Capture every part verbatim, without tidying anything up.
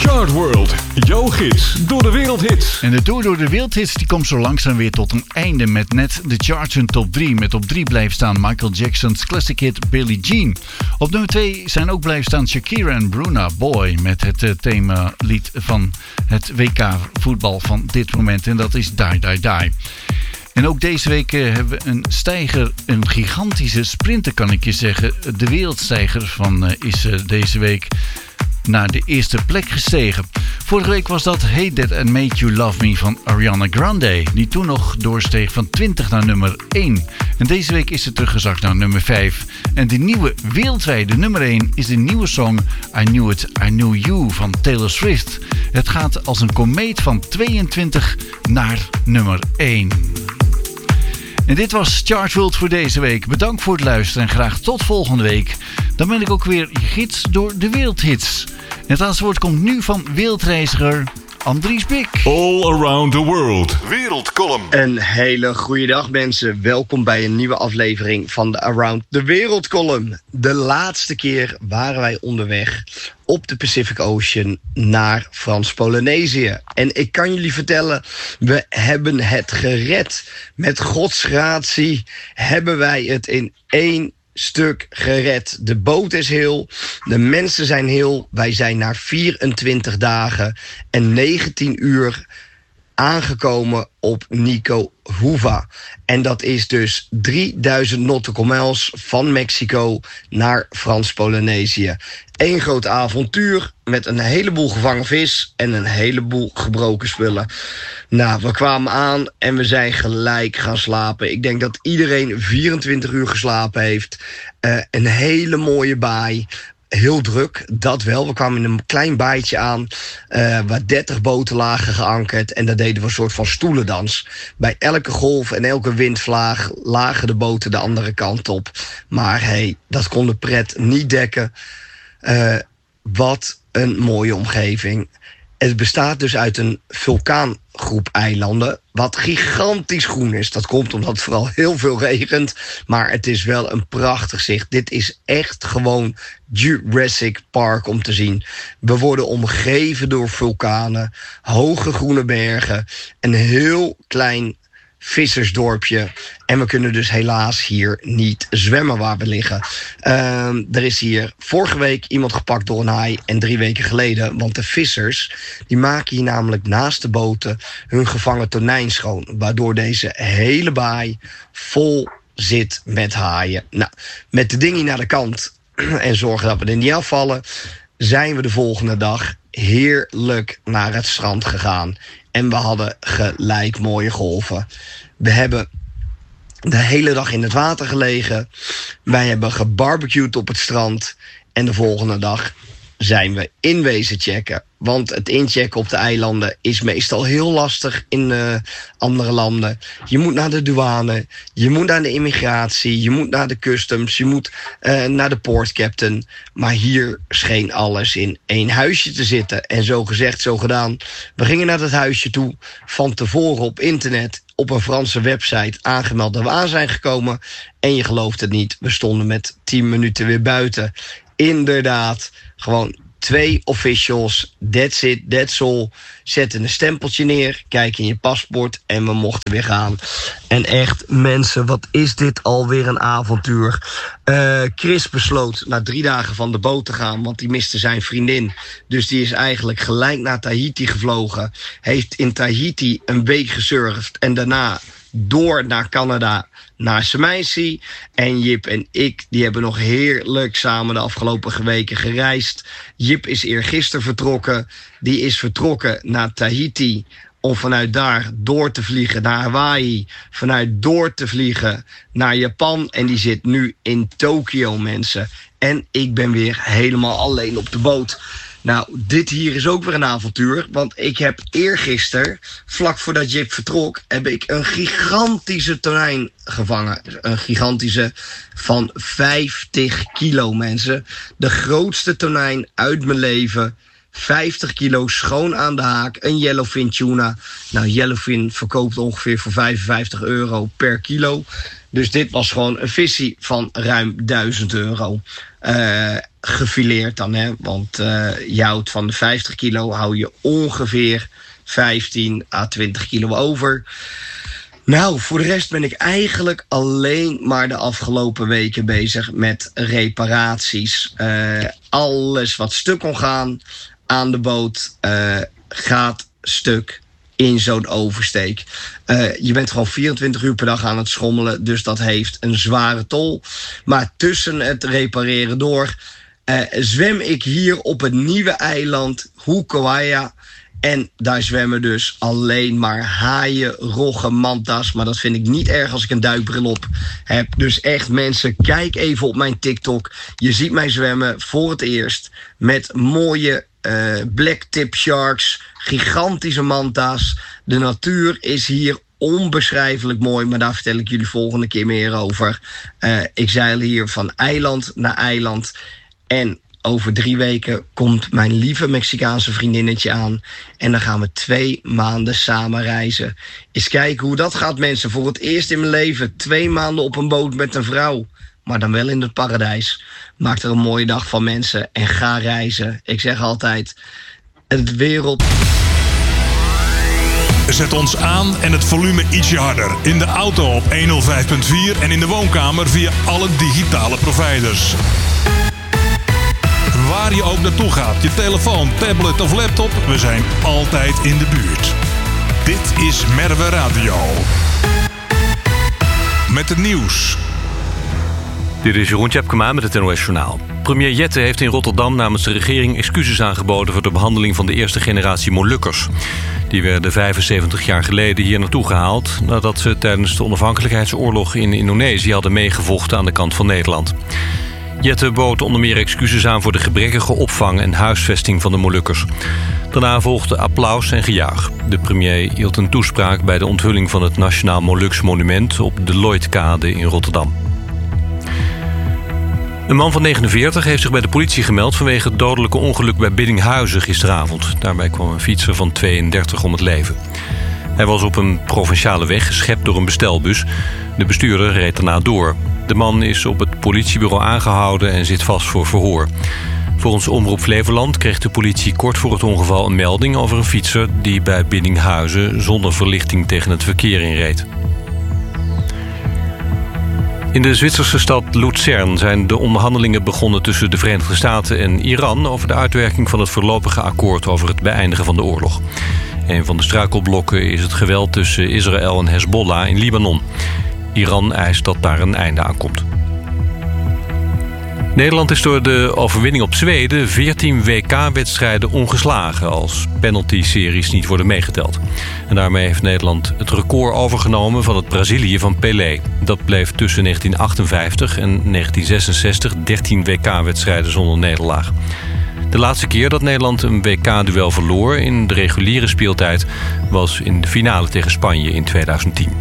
Chart World, jouw gids door de wereldhits. En de tour door de wereldhits die komt zo langzaam weer tot een einde met net de charts hun top drie. Met op drie blijft staan Michael Jackson's classic hit Billie Jean. Op nummer twee zijn ook blijven staan Shakira en Bruna Boy met het uh, themalied van het W K voetbal van dit moment. En dat is Die Die Die. En ook deze week uh, hebben we een stijger, een gigantische sprinter kan ik je zeggen. De wereldstijger van uh, is uh, deze week naar de eerste plek gestegen. Vorige week was dat Hey That I Made You Love Me van Ariana Grande, die toen nog doorsteeg van twintig naar nummer één. En deze week is ze teruggezakt naar nummer vijf. En de nieuwe wereldwijde nummer één is de nieuwe song I Knew It, I Knew You van Taylor Swift. Het gaat als een komeet van tweeëntwintig naar nummer één. En dit was Chart World voor deze week. Bedankt voor het luisteren en graag tot volgende week. Dan ben ik ook weer je gids door de wereldhits. En het laatste woord komt nu van wereldreiziger Andries Bik. All Around the World, Wereldcolumn. Een hele goede dag mensen. Welkom bij een nieuwe aflevering van de Around the Wereldcolumn. De laatste keer waren wij onderweg op de Pacific Ocean naar Frans-Polynesië. En ik kan jullie vertellen, we hebben het gered. Met Gods gratie hebben wij het in één stuk gered. De boot is heel, de mensen zijn heel. Wij zijn na vierentwintig dagen en negentien uur aangekomen op Nico Huva. En dat is dus drieduizend nautical miles van Mexico naar Frans-Polynesië. Eén groot avontuur met een heleboel gevangen vis en een heleboel gebroken spullen. Nou, we kwamen aan en we zijn gelijk gaan slapen. Ik denk dat iedereen vierentwintig uur geslapen heeft. Uh, een hele mooie baai. Heel druk, dat wel. We kwamen in een klein baaitje aan uh, waar dertig boten lagen geankerd. En daar deden we een soort van stoelendans. Bij elke golf en elke windvlaag lagen de boten de andere kant op. Maar hey, dat kon de pret niet dekken. Uh, wat een mooie omgeving. Het bestaat dus uit een vulkaangroep eilanden, wat gigantisch groen is. Dat komt omdat het vooral heel veel regent, maar het is wel een prachtig zicht. Dit is echt gewoon Jurassic Park om te zien. We worden omgeven door vulkanen, hoge groene bergen, een heel klein vissersdorpje. En we kunnen dus helaas hier niet zwemmen waar we liggen. Uh, er is hier vorige week iemand gepakt door een haai en drie weken geleden. Want de vissers die maken hier namelijk naast de boten hun gevangen tonijn schoon. Waardoor deze hele baai vol zit met haaien. Nou, met de dinghy naar de kant en zorgen dat we er niet afvallen, zijn we de volgende dag heerlijk naar het strand gegaan. En we hadden gelijk mooie golven. We hebben de hele dag in het water gelegen. Wij hebben gebarbecued op het strand. En de volgende dag zijn we inwezen checken. Want het inchecken op de eilanden is meestal heel lastig in uh, andere landen. Je moet naar de douane, je moet naar de immigratie, je moet naar de customs, je moet uh, naar de port captain. Maar hier scheen alles in één huisje te zitten. En zo gezegd, zo gedaan. We gingen naar dat huisje toe, van tevoren op internet, op een Franse website aangemeld dat we aan zijn gekomen. En je gelooft het niet, we stonden met tien minuten weer buiten. Inderdaad, gewoon twee officials, that's it, that's all. Zetten een stempeltje neer, kijk in je paspoort en we mochten weer gaan. En echt, mensen, wat is dit alweer een avontuur. Uh, Chris besloot na drie dagen van de boot te gaan, want die miste zijn vriendin. Dus die is eigenlijk gelijk naar Tahiti gevlogen. Heeft in Tahiti een week gesurfd en daarna door naar Canada, naar Semaisi. En Jip en ik, die hebben nog heerlijk samen de afgelopen weken gereisd. Jip is eergisteren vertrokken. Die is vertrokken naar Tahiti om vanuit daar door te vliegen naar Hawaii. Vanuit door te vliegen naar Japan. En die zit nu in Tokio, mensen. En ik ben weer helemaal alleen op de boot. Nou, dit hier is ook weer een avontuur. Want ik heb eergisteren, vlak voordat Jip vertrok, heb ik een gigantische tonijn gevangen. Een gigantische van vijftig kilo, mensen. De grootste tonijn uit mijn leven. vijftig kilo schoon aan de haak. Een yellowfin tuna. Nou, yellowfin verkoopt ongeveer voor vijfenvijftig euro per kilo. Dus dit was gewoon een visie van ruim duizend euro. Uh, gefileerd dan, hè. Want uh, je houdt van de vijftig kilo... hou je ongeveer vijftien à twintig kilo over. Nou, voor de rest ben ik eigenlijk alleen maar de afgelopen weken bezig met reparaties. Uh, alles wat stuk kon gaan aan de boot uh, gaat stuk in zo'n oversteek. Uh, je bent gewoon vierentwintig uur per dag aan het schommelen, dus dat heeft een zware tol. Maar tussen het repareren door uh, zwem ik hier op het nieuwe eiland Hukawaya. En daar zwemmen dus alleen maar haaien, roggen, mantas. Maar dat vind ik niet erg als ik een duikbril op heb. Dus echt mensen, kijk even op mijn TikTok. Je ziet mij zwemmen voor het eerst met mooie uh, black tip sharks, gigantische mantas. De natuur is hier onbeschrijfelijk mooi, maar daar vertel ik jullie volgende keer meer over. Uh, ik zeil hier van eiland naar eiland. En over drie weken komt mijn lieve Mexicaanse vriendinnetje aan. En dan gaan we twee maanden samen reizen. Eens kijken hoe dat gaat, mensen. Voor het eerst in mijn leven twee maanden op een boot met een vrouw. Maar dan wel in het paradijs. Maak er een mooie dag van, mensen. En ga reizen. Ik zeg altijd, het wereld... Zet ons aan en het volume ietsje harder. In de auto op honderdvijf punt vier en in de woonkamer via alle digitale providers. Waar je ook naartoe gaat, je telefoon, tablet of laptop, we zijn altijd in de buurt. Dit is Merwe Radio. Met het nieuws. Dit is Jeroen Tjepkema met het N O S Journaal. Premier Jette heeft in Rotterdam namens de regering excuses aangeboden voor de behandeling van de eerste generatie Molukkers. Die werden vijfenzeventig jaar geleden hier naartoe gehaald nadat ze tijdens de onafhankelijkheidsoorlog in Indonesië hadden meegevochten aan de kant van Nederland. Jette bood onder meer excuses aan voor de gebrekkige opvang en huisvesting van de Molukkers. Daarna volgde applaus en gejuich. De premier hield een toespraak bij de onthulling van het Nationaal Moluks Monument op de Lloydkade in Rotterdam. Een man van negenenveertig heeft zich bij de politie gemeld vanwege het dodelijke ongeluk bij Biddinghuizen gisteravond. Daarbij kwam een fietser van tweeëndertig om het leven. Hij was op een provinciale weg geschept door een bestelbus. De bestuurder reed daarna door. De man is op het politiebureau aangehouden en zit vast voor verhoor. Volgens Omroep Flevoland kreeg de politie kort voor het ongeval een melding over een fietser die bij Biddinghuizen zonder verlichting tegen het verkeer inreed. In de Zwitserse stad Luzern zijn de onderhandelingen begonnen tussen de Verenigde Staten en Iran over de uitwerking van het voorlopige akkoord over het beëindigen van de oorlog. Een van de struikelblokken is het geweld tussen Israël en Hezbollah in Libanon. Iran eist dat daar een einde aan komt. Nederland is door de overwinning op Zweden veertien W K-wedstrijden ongeslagen als penalty-series niet worden meegeteld. En daarmee heeft Nederland het record overgenomen van het Brazilië van Pelé. Dat bleef tussen negentien achtenvijftig en negentien zesenzestig dertien W K-wedstrijden zonder nederlaag. De laatste keer dat Nederland een W K-duel verloor in de reguliere speeltijd was in de finale tegen Spanje in tweeduizend tien.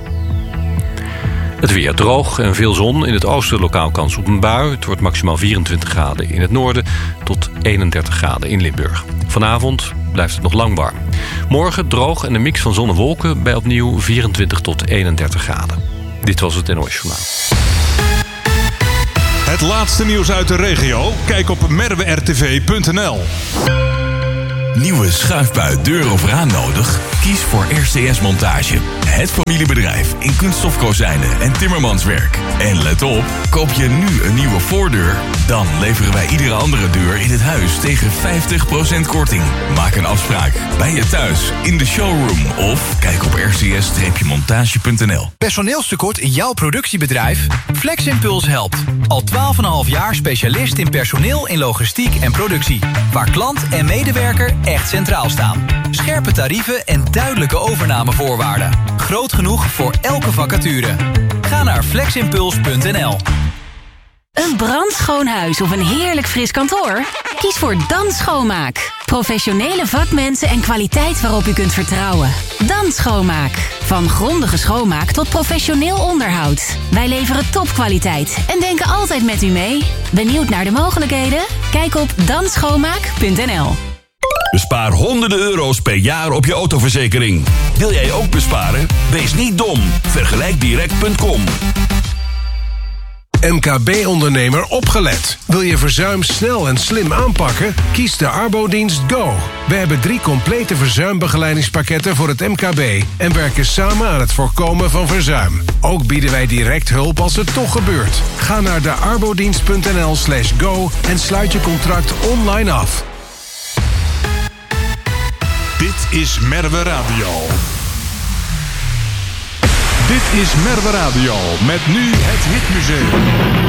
Het weer droog en veel zon. In het oosten lokaal kans op een bui. Het wordt maximaal vierentwintig graden in het noorden tot eenendertig graden in Limburg. Vanavond blijft het nog lang warm. Morgen droog en een mix van zon en wolken bij opnieuw vierentwintig tot eenendertig graden. Dit was het N O S Journaal. Het laatste nieuws uit de regio? Kijk op merwe r t v punt n l. Nieuwe schuifbui, deur of raam nodig? Kies voor R C S Montage. Het familiebedrijf in kunststofkozijnen en timmermanswerk. En let op, koop je nu een nieuwe voordeur, dan leveren wij iedere andere deur in het huis tegen vijftig procent korting. Maak een afspraak bij je thuis, in de showroom of kijk op r c s montage punt n l. Personeelstekort in jouw productiebedrijf? FlexImpuls helpt. Al twaalf komma vijf jaar specialist in personeel in logistiek en productie. Waar klant en medewerker echt centraal staan. Scherpe tarieven en duidelijke overnamevoorwaarden. Groot genoeg voor elke vacature. Ga naar fleximpuls punt n l. Een brandschoon huis of een heerlijk fris kantoor? Kies voor Dan Schoonmaak. Professionele vakmensen en kwaliteit waarop u kunt vertrouwen. Dan Schoonmaak. Van grondige schoonmaak tot professioneel onderhoud. Wij leveren topkwaliteit en denken altijd met u mee. Benieuwd naar de mogelijkheden? Kijk op dan schoonmaak punt n l. Bespaar honderden euro's per jaar op je autoverzekering. Wil jij ook besparen? Wees niet dom. Vergelijk direct punt com. M K B-ondernemer opgelet. Wil je verzuim snel en slim aanpakken? Kies de Arbodienst Go. We hebben drie complete verzuimbegeleidigingspakketten voor het M K B... en werken samen aan het voorkomen van verzuim. Ook bieden wij direct hulp als het toch gebeurt. Ga naar de arbodienst punt n l slash go en sluit je contract online af. Dit is Merwe Radio. Dit is Merwe Radio met nu het Hitmuseum.